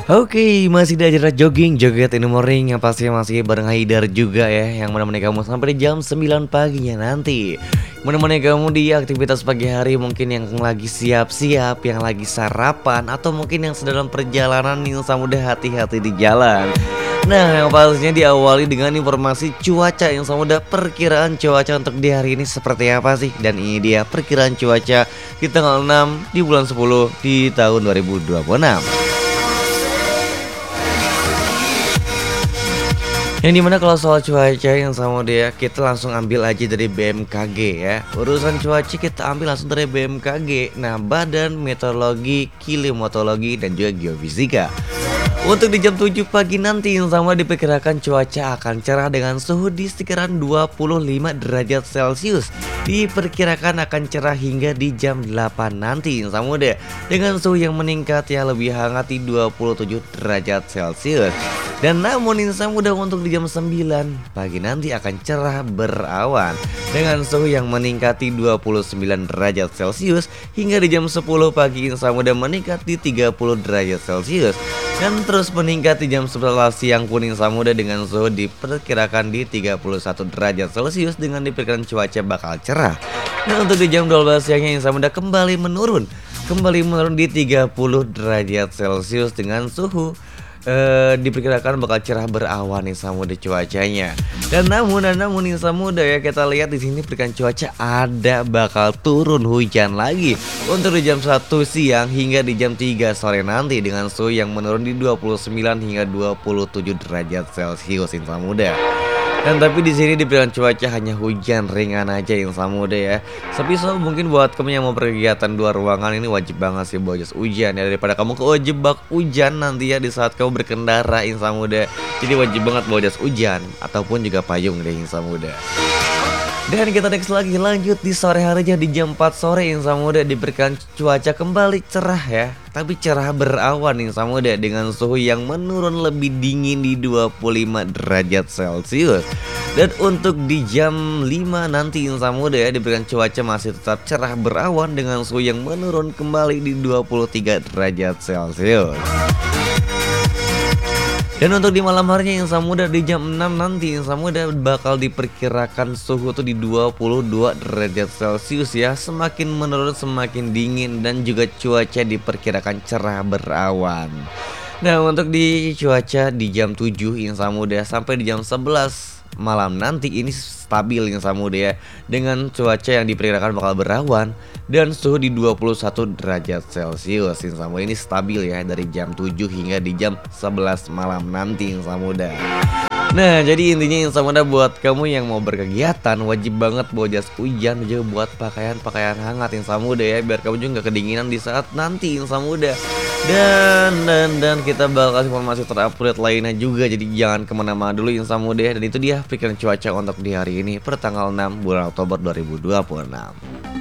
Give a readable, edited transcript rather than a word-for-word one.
Oke, masih di acara jogging, joget in the morning yang pastinya masih bareng Haidar juga ya, yang menemani kamu sampai di jam 9 paginya nanti. Menemani kamu di aktivitas pagi hari, mungkin yang lagi siap-siap, yang lagi sarapan, atau mungkin yang sedang perjalanan nih, sama udah hati-hati di jalan. Nah, yang pastinya diawali dengan informasi cuaca yang sama udah perkiraan cuaca untuk di hari ini seperti apa sih? Dan ini dia perkiraan cuaca di tanggal 6 di bulan 10 di tahun 2026. Yang dimana kalau soal cuaca yang sama dia kita langsung ambil aja dari BMKG ya. Urusan cuaca kita ambil langsung dari BMKG. Nah, Badan Meteorologi, Klimatologi dan juga Geofisika. Untuk di jam 7 pagi nanti yang sama diperkirakan cuaca akan cerah dengan suhu di sekitaran 25 derajat Celcius. Diperkirakan akan cerah hingga di jam 8 nanti yang sama deh, dengan suhu yang meningkat ya lebih hangat di 27 derajat Celcius. Dan namun insya mudah untuk di jam 9 pagi nanti akan cerah berawan dengan suhu yang meningkat di 29 derajat Celcius hingga di jam 10 pagi insya mudah meningkat di 30 derajat Celcius dan terus meningkat di jam 11 siang pun insya mudah dengan suhu diperkirakan di 31 derajat Celcius dengan diperkirakan cuaca bakal cerah. Dan untuk di jam 12 siangnya insya mudah kembali menurun di 30 derajat Celcius dengan suhu diperkirakan bakal cerah berawan nih Samuda cuacanya. Dan namun nih Samuda ya, kita lihat di sini perkiraan cuaca ada bakal turun hujan lagi untuk di jam 1 siang hingga di jam 3 sore nanti dengan suhu yang menurun di 29 hingga 27 derajat Celcius nih Samuda. Dan tapi di sini dibilang cuaca hanya hujan ringan aja yang Samuda ya. Tapi so mungkin buat kamu yang mau berkegiatan luar ruangan ini wajib banget sih bawa jas hujan ya, daripada kamu kejebak hujan nanti ya di saat kamu berkendara yang Samuda. Jadi wajib banget bawa jas hujan ataupun juga payung deh yang Samuda. Dan kita next lagi lanjut di sore harinya di jam 4 sore yang Samuda diberikan cuaca kembali cerah ya. Tapi cerah berawan yang Samuda dengan suhu yang menurun lebih dingin di 25 derajat Celcius. Dan untuk di jam 5 nanti yang Samuda ya diberikan cuaca masih tetap cerah berawan dengan suhu yang menurun kembali di 23 derajat Celcius. Dan untuk di malam harinya yang Samuda di jam 6 nanti yang Samuda bakal diperkirakan suhu tuh di 22 derajat Celcius ya. Semakin menurun semakin dingin dan juga cuaca diperkirakan cerah berawan. Nah untuk di cuaca di jam 7 yang Samuda sampai di jam 11 malam nanti ini stabil yang Samuda ya, dengan cuaca yang diperkirakan bakal berawan dan suhu di 21 derajat Celcius yang Samuda. Ini stabil ya dari jam 7 hingga di jam 11 malam nanti yang Samuda. Nah jadi intinya yang Samuda buat kamu yang mau berkegiatan wajib banget bawa jas hujan juga buat pakaian hangat yang Samuda ya, biar kamu juga gak kedinginan di saat nanti yang Samuda. Dan kita bakal kasih informasi terupdate lainnya juga, jadi jangan kemana-mana dulu yang Samuda. Dan itu dia perkiraan cuaca untuk di hari ini per tanggal 6 bulan Oktober 2026.